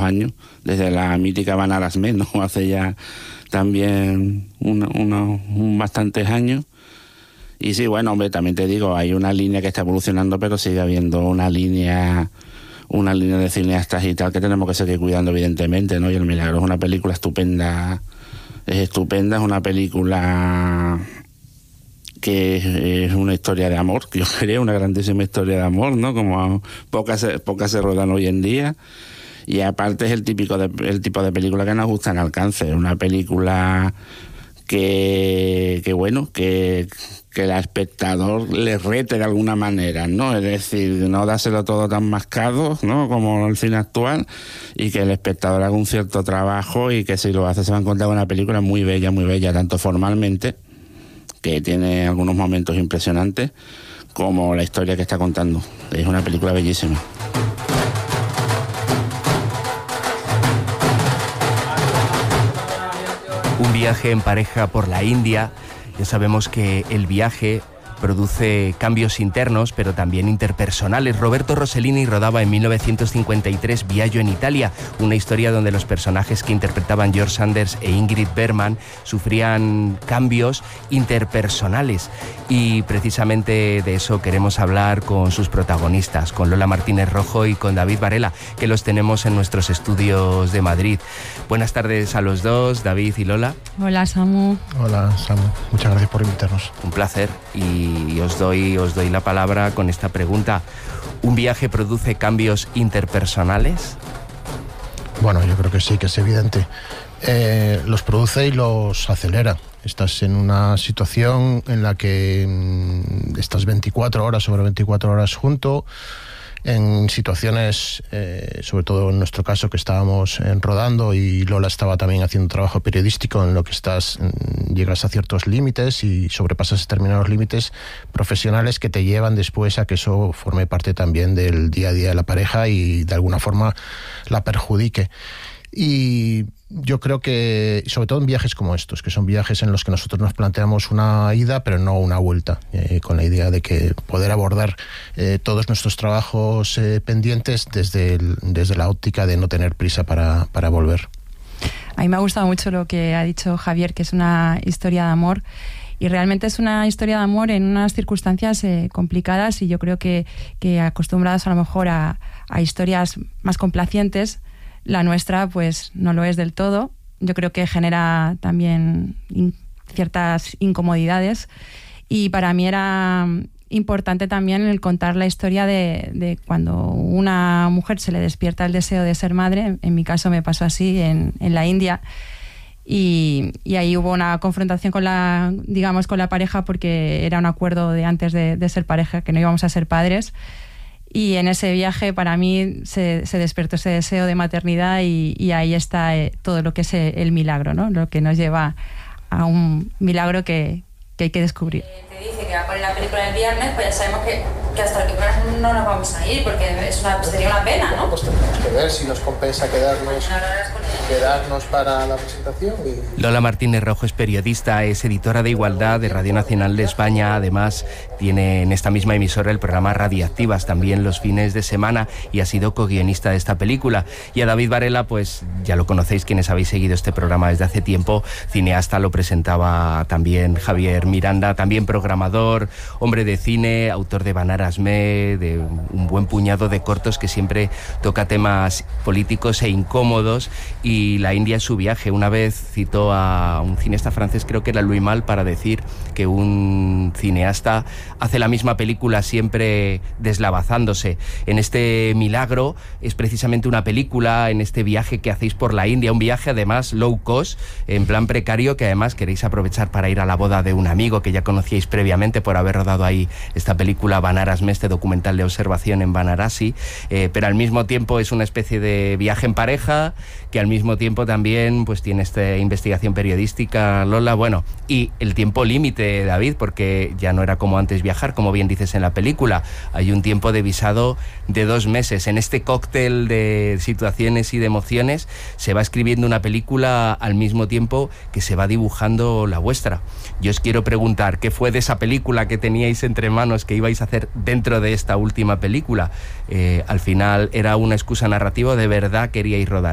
años, desde la mítica Banaras Med, ¿no? Hace ya también unos bastantes años. Y sí, bueno, hombre, también te digo, hay una línea que está evolucionando, pero sigue habiendo una línea de cineastas y tal que tenemos que seguir cuidando, evidentemente, ¿no? Y El Milagro es una película estupenda, es una película que es una historia de amor, que yo creo, una grandísima historia de amor, ¿no? Como pocas se rodan hoy en día. Y aparte es el tipo de película que nos gusta en Alcance, una película que el espectador le rete de alguna manera, ¿no? Es decir, no dárselo todo tan mascado, ¿no? Como el cine actual, y que el espectador haga un cierto trabajo, y que si lo hace se va a encontrar una película muy bella, tanto formalmente, que tiene algunos momentos impresionantes, como la historia que está contando. Es una película bellísima. Un viaje en pareja por la India. Ya sabemos que el viaje produce cambios internos, pero también interpersonales. Roberto Rossellini rodaba en 1953 Viaggio en Italia, una historia donde los personajes que interpretaban George Sanders e Ingrid Bergman sufrían cambios interpersonales. Y precisamente de eso queremos hablar con sus protagonistas, con Lola Martínez Rojo y con David Varela, que los tenemos en nuestros estudios de Madrid. Buenas tardes a los dos, David y Lola. Hola, Samu. Hola, Samu. Muchas gracias por invitarnos. Un placer. Y os doy la palabra con esta pregunta. ¿Un viaje produce cambios interpersonales? Bueno, yo creo que sí, que es evidente. Los produce y los acelera. Estás en una situación en la que estás 24 horas sobre 24 horas junto, en situaciones, sobre todo en nuestro caso que estábamos rodando, y Lola estaba también haciendo trabajo periodístico en lo que llegas a ciertos límites y sobrepasas determinados límites profesionales que te llevan después a que eso forme parte también del día a día de la pareja y de alguna forma la perjudique. Y yo creo que, sobre todo en viajes como estos, que son viajes en los que nosotros nos planteamos una ida, pero no una vuelta, con la idea de que poder abordar todos nuestros trabajos pendientes desde la óptica de no tener prisa para volver. A mí me ha gustado mucho lo que ha dicho Javier, que es una historia de amor. Y realmente es una historia de amor en unas circunstancias complicadas, y yo creo que acostumbrados a lo mejor a historias más complacientes, la nuestra pues no lo es del todo. Yo creo que genera también ciertas incomodidades, y para mí era importante también el contar la historia de cuando una mujer se le despierta el deseo de ser madre. En mi caso me pasó así en la India, y ahí hubo una confrontación con la pareja, porque era un acuerdo de antes de ser pareja que no íbamos a ser padres. Y en ese viaje para mí se despertó ese deseo de maternidad, y ahí está todo lo que es el milagro, ¿no? Lo que nos lleva a un milagro que hay que descubrir. Te dice que va a poner la película el viernes, pues ya sabemos que hasta el viernes no nos vamos a ir, porque sería una pena, ¿no? Pues tenemos que ver si nos compensa quedarnos para la presentación. Lola Martínez Rojo es periodista, es editora de Igualdad de Radio Nacional de España. Además, tiene en esta misma emisora el programa Radiactivas, también los fines de semana, y ha sido co-guionista de esta película. Y a David Varela, pues ya lo conocéis quienes habéis seguido este programa desde hace tiempo. Cineasta, lo presentaba también Javier Miranda, también programador, hombre de cine, autor de Banaras Med, de un buen puñado de cortos que siempre toca temas políticos e incómodos. Y la India es su viaje. Una vez citó a un cineasta francés, creo que era Louis Malle, para decir que un cineasta hace la misma película siempre deslavazándose. En este milagro es precisamente una película, en este viaje que hacéis por la India, un viaje además low cost, en plan precario, que además queréis aprovechar para ir a la boda de un amigo que ya conocíais previamente por haber rodado ahí esta película Banaras Med, este documental de observación en Varanasi, pero al mismo tiempo es una especie de viaje en pareja, que al mismo tiempo también pues tiene esta investigación periodística, Lola. Bueno, y el tiempo límite, David, porque ya no era como antes viajar, como bien dices en la película. Hay un tiempo de visado de 2 meses. En este cóctel de situaciones y de emociones se va escribiendo una película al mismo tiempo que se va dibujando la vuestra. Yo os quiero preguntar, ¿qué fue de esa película que teníais entre manos que ibais a hacer dentro de esta última película? Al final, ¿era una excusa narrativa o de verdad queríais rodar?